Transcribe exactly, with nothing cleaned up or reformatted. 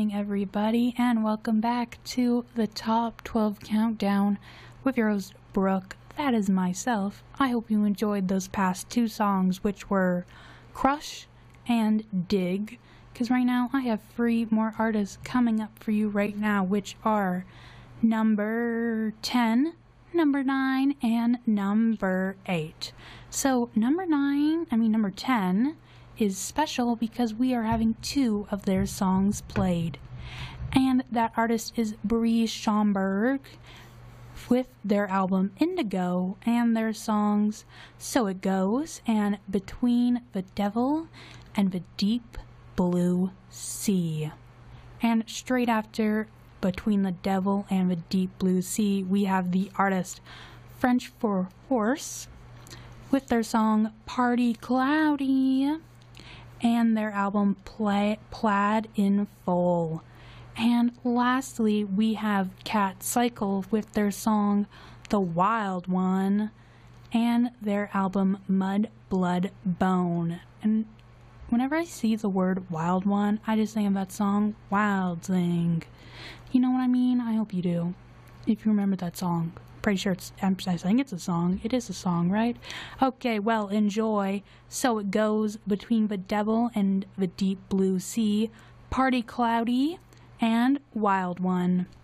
Everybody, and welcome back to the Top twelve Countdown with your host Brooke. That is myself. I hope you enjoyed those past two songs, which were Crush and Dig, because right now I have three more artists coming up for you right now, which are number ten, number nine, and number eight. So number nine, I mean number ten, is special because we are having two of their songs played. And that artist is Bree Schomburg with their album Indigo and their songs So It Goes and Between the Devil and the Deep Blue Sea. And straight after Between the Devil and the Deep Blue Sea, we have the artist French for Horse with their song Party Cloudy and their album Play, Plaid in Full. And lastly, we have Cat Cycle with their song The Wild One and their album Mud, Blood, Bone. And whenever I see the word Wild One, I just think of that song, Wild Thing. You know what I mean? I hope you do, if you remember that song. Pretty sure it's, I think it's a song. It is a song, right? Okay, well, enjoy. So It Goes, Between the Devil and the Deep Blue Sea, Party Cloudy, and Wild One.